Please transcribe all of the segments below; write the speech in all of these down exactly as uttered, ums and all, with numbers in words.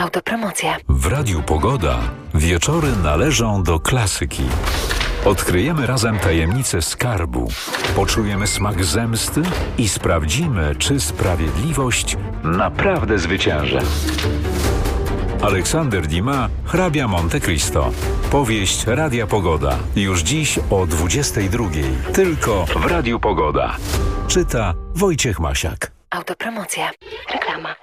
Autopromocja. W Radiu Pogoda wieczory należą do klasyki. Odkryjemy razem tajemnicę skarbu, poczujemy smak zemsty i sprawdzimy, czy sprawiedliwość naprawdę zwycięży. Aleksander Dumas, Hrabia Monte Cristo. Powieść Radia Pogoda. Już dziś o dwudziestej drugiej. Tylko w Radiu Pogoda. Czyta Wojciech Masiak. Autopromocja. Reklama.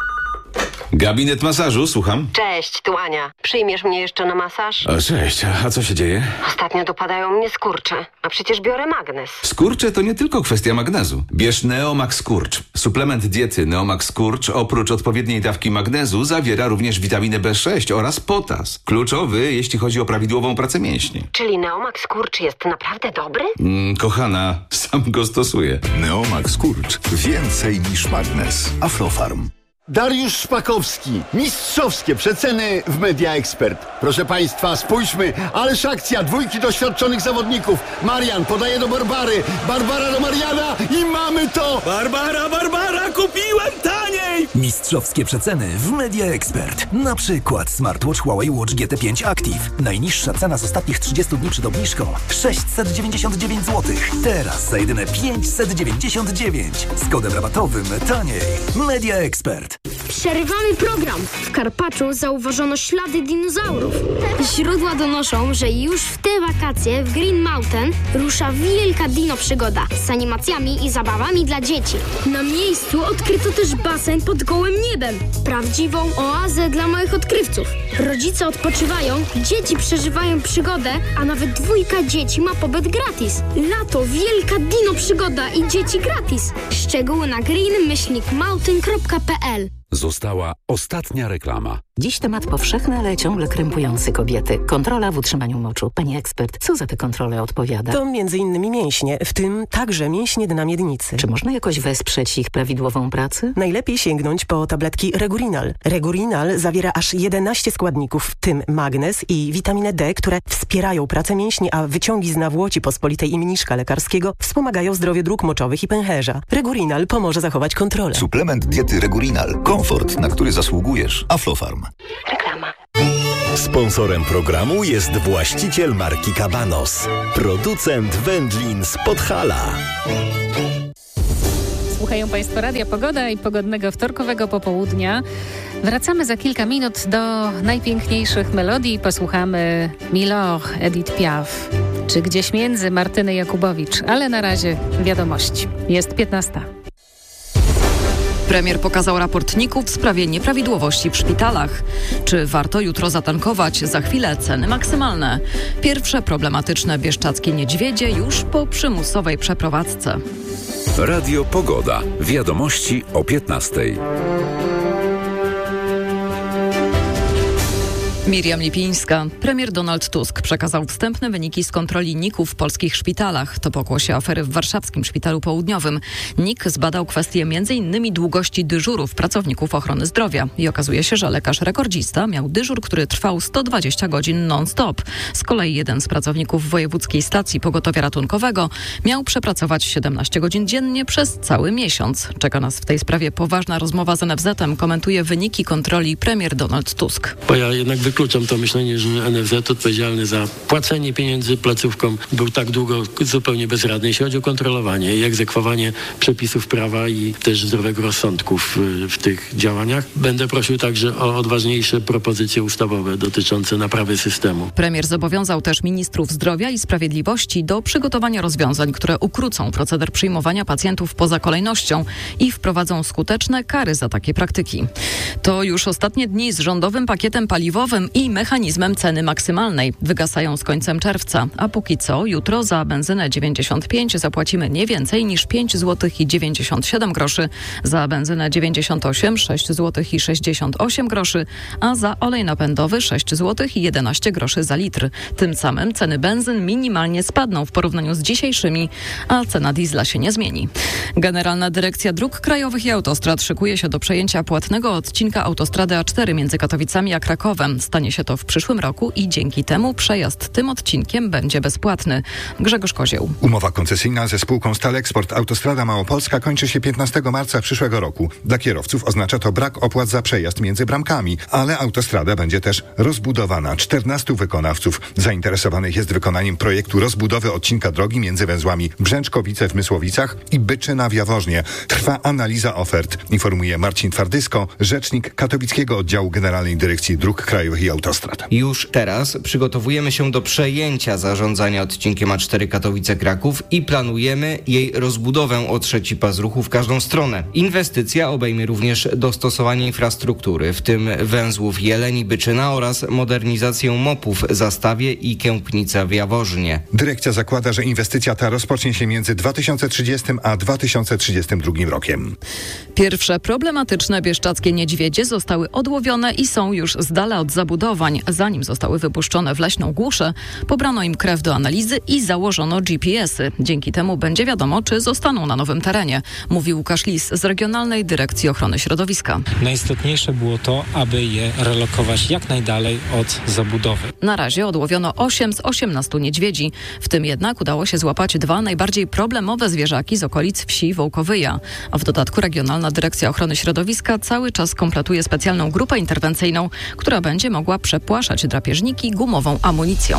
Gabinet masażu, słucham. Cześć, tu Ania. Przyjmiesz mnie jeszcze na masaż? O, cześć, a co się dzieje? Ostatnio dopadają mnie skurcze, a przecież biorę magnez. Skurcze to nie tylko kwestia magnezu. Bierz Neomax Skurcz. Suplement diety Neomax Skurcz oprócz odpowiedniej dawki magnezu zawiera również witaminę B sześć oraz potas. Kluczowy, jeśli chodzi o prawidłową pracę mięśni. Czyli Neomax Skurcz jest naprawdę dobry? Mm, kochana, sam go stosuję. Neomax Skurcz. Więcej niż magnez. Aflofarm. Dariusz Szpakowski. Mistrzowskie przeceny w Media Expert. Proszę Państwa, spójrzmy. Ależ akcja, dwójki doświadczonych zawodników. Marian podaje do Barbary. Barbara do Mariana i mamy to! Barbara, Barbara, kupiłem taniej! Mistrzowskie przeceny w Media Expert. Na przykład smartwatch Huawei Watch G T pięć Active. Najniższa cena z ostatnich trzydziestu dni przed obniżką sześćset dziewięćdziesiąt dziewięć złotych. Teraz za jedyne pięćset dziewięćdziesiąt dziewięć. Z kodem rabatowym taniej. Media Expert. Przerywamy program. W Karpaczu zauważono ślady dinozaurów. Źródła donoszą, że już w te wakacje w Green Mountain rusza wielka dino przygoda z animacjami i zabawami dla dzieci. Na miejscu odkryto też basen pod gołym niebem. Prawdziwą oazę dla małych odkrywców. Rodzice odpoczywają, dzieci przeżywają przygodę, a nawet dwójka dzieci ma pobyt gratis. Lato, wielka dino przygoda i dzieci gratis. Szczegóły na green myślnik mountain kropka p l. Została ostatnia reklama. Dziś temat powszechny, ale ciągle krępujący kobiety. Kontrola w utrzymaniu moczu. Pani ekspert, co za te kontrole odpowiada? To między innymi mięśnie, w tym także mięśnie dna miednicy. Czy można jakoś wesprzeć ich prawidłową pracę? Najlepiej sięgnąć po tabletki Regurinal. Regurinal zawiera aż jedenaście składników, w tym magnez i witaminę D, które wspierają pracę mięśni, a wyciągi z nawłoci pospolitej i mniszka lekarskiego wspomagają zdrowie dróg moczowych i pęcherza. Regurinal pomoże zachować kontrolę. Suplement diety Regurinal. Komfort, na który zasługujesz. Aflofarm. Reklama. Sponsorem programu jest właściciel marki Cabanos, producent wędlin z Podhala. Słuchają Państwo Radia Pogoda i pogodnego wtorkowego popołudnia. Wracamy za kilka minut do najpiękniejszych melodii. Posłuchamy Milord, Edith Piaf, czy gdzieś między Martyny Jakubowicz. Ale na razie wiadomości. Jest piętnasta. Premier pokazał raport N I K-u w sprawie nieprawidłowości w szpitalach. Czy warto jutro zatankować? Za chwilę ceny maksymalne. Pierwsze problematyczne bieszczackie niedźwiedzie już po przymusowej przeprowadzce. Radio Pogoda. Wiadomości o piętnastej. Miriam Lipińska. Premier Donald Tusk przekazał wstępne wyniki z kontroli N I K-u w polskich szpitalach. To pokłosie afery w warszawskim Szpitalu Południowym. N I K zbadał kwestię między innymi długości dyżurów pracowników ochrony zdrowia. I okazuje się, że lekarz rekordzista miał dyżur, który trwał sto dwadzieścia godzin non-stop. Z kolei jeden z pracowników Wojewódzkiej Stacji Pogotowia Ratunkowego miał przepracować siedemnaście godzin dziennie przez cały miesiąc. Czeka nas w tej sprawie poważna rozmowa z N F Z-em. Komentuje wyniki kontroli premier Donald Tusk. Bo ja jednak wykluczam to myślenie, że N F Z odpowiedzialny za płacenie pieniędzy placówkom był tak długo zupełnie bezradny, jeśli chodzi o kontrolowanie i egzekwowanie przepisów prawa i też zdrowego rozsądku w, w tych działaniach. Będę prosił także o odważniejsze propozycje ustawowe dotyczące naprawy systemu. Premier zobowiązał też ministrów zdrowia i sprawiedliwości do przygotowania rozwiązań, które ukrócą proceder przyjmowania pacjentów poza kolejnością i wprowadzą skuteczne kary za takie praktyki. To już ostatnie dni z rządowym pakietem paliwowym i mechanizmem ceny maksymalnej. Wygasają z końcem czerwca, a póki co jutro za benzynę dziewięćdziesiąt pięć zapłacimy nie więcej niż pięć złotych i dziewięćdziesiąt siedem groszy, za benzynę dziewięćdziesiąt osiem sześć złotych i sześćdziesiąt osiem groszy, a za olej napędowy sześć złotych i jedenaście groszy za litr. Tym samym ceny benzyn minimalnie spadną w porównaniu z dzisiejszymi, a cena diesla się nie zmieni. Generalna Dyrekcja Dróg Krajowych i Autostrad szykuje się do przejęcia płatnego odcinka autostrady A cztery między Katowicami a Krakowem. Stanie się to w przyszłym roku i dzięki temu przejazd tym odcinkiem będzie bezpłatny. Grzegorz Kozieł. Umowa koncesyjna ze spółką Staleksport Autostrada Małopolska kończy się piętnastego marca przyszłego roku. Dla kierowców oznacza to brak opłat za przejazd między bramkami, ale autostrada będzie też rozbudowana. czternastu wykonawców zainteresowanych jest wykonaniem projektu rozbudowy odcinka drogi między węzłami Brzęczkowice w Mysłowicach i Byczyna w Jaworznie. Trwa analiza ofert, informuje Marcin Twardysko, rzecznik Katowickiego Oddziału Generalnej Dyrekcji Dróg Krajowych i Autostrad. Już teraz przygotowujemy się do przejęcia zarządzania odcinkiem A cztery Katowice-Kraków i planujemy jej rozbudowę o trzeci pas ruchu w każdą stronę. Inwestycja obejmie również dostosowanie infrastruktury, w tym węzłów Jeleń i Byczyna oraz modernizację mopów Zastawie i Kępnica w Jaworznie. Dyrekcja zakłada, że inwestycja ta rozpocznie się między dwa tysiące trzydziestym a dwa tysiące trzydziestym drugim rokiem. Pierwsze problematyczne bieszczackie niedźwiedzie zostały odłowione i są już z dala od zabudowań. Zanim zostały wypuszczone w leśną głuszę, pobrano im krew do analizy i założono G P S-y. Dzięki temu będzie wiadomo, czy zostaną na nowym terenie, mówi Łukasz Lis z Regionalnej Dyrekcji Ochrony Środowiska. Najistotniejsze było to, aby je relokować jak najdalej od zabudowy. Na razie odłowiono osiem z osiemnastu niedźwiedzi. W tym jednak udało się złapać dwa najbardziej problemowe zwierzaki z okolic wsi Wołkowyja. A w dodatku Regionalna Dyrekcja Ochrony Środowiska cały czas kompletuje specjalną grupę interwencyjną, która będzie mogła przepłaszać drapieżniki gumową amunicją.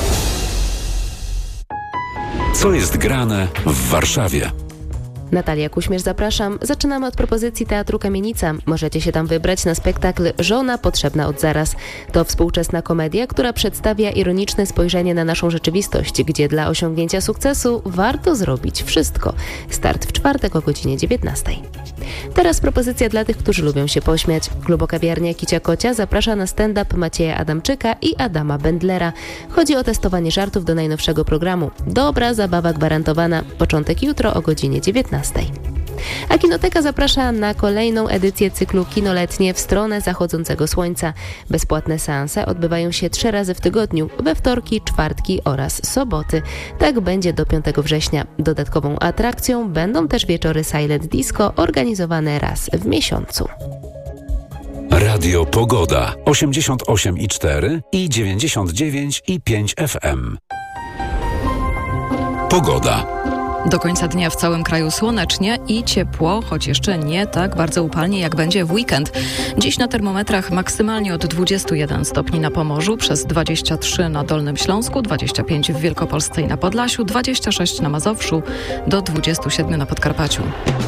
Co jest grane w Warszawie? Natalia Kuśmierz, zapraszam. Zaczynamy od propozycji Teatru Kamienica. Możecie się tam wybrać na spektakl Żona potrzebna od zaraz. To współczesna komedia, która przedstawia ironiczne spojrzenie na naszą rzeczywistość, gdzie dla osiągnięcia sukcesu warto zrobić wszystko. Start w czwartek o godzinie dziewiętnastej. Teraz propozycja dla tych, którzy lubią się pośmiać. Klubokawiarnia Kicia Kocia zaprasza na stand-up Macieja Adamczyka i Adama Bendlera. Chodzi o testowanie żartów do najnowszego programu. Dobra zabawa gwarantowana. Początek jutro o godzinie dziewiętnastej. A Kinoteka zaprasza na kolejną edycję cyklu Kinoletnie w stronę zachodzącego słońca. Bezpłatne seanse odbywają się trzy razy w tygodniu, we wtorki, czwartki oraz soboty. Tak będzie do piątego września. Dodatkową atrakcją będą też wieczory Silent Disco organizowane raz w miesiącu. Radio Pogoda osiemdziesiąt osiem i cztery i dziewięćdziesiąt dziewięć i pięć F M. Pogoda. Do końca dnia w całym kraju słonecznie i ciepło, choć jeszcze nie tak bardzo upalnie jak będzie w weekend. Dziś na termometrach maksymalnie od dwudziestu jeden stopni na Pomorzu, przez dwadzieścia trzy na Dolnym Śląsku, dwadzieścia pięć w Wielkopolsce i na Podlasiu, dwadzieścia sześć na Mazowszu, do dwudziestu siedmiu na Podkarpaciu.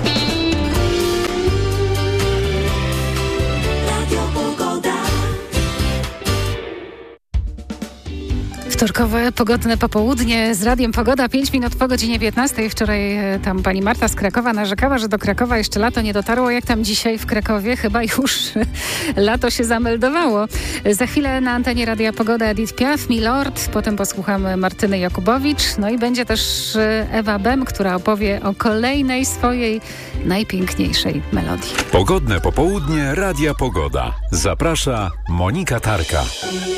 Wtorkowe, pogodne popołudnie z Radiem Pogoda, pięć minut po godzinie piętnastej. Wczoraj tam pani Marta z Krakowa narzekała, że do Krakowa jeszcze lato nie dotarło. Jak tam dzisiaj w Krakowie? Chyba już lato się zameldowało. Za chwilę na antenie Radia Pogoda Edith Piaf, Milord, potem posłuchamy Martyny Jakubowicz, no i będzie też Ewa Bem, która opowie o kolejnej swojej najpiękniejszej melodii. Pogodne popołudnie Radia Pogoda. Zaprasza Monika Tarka.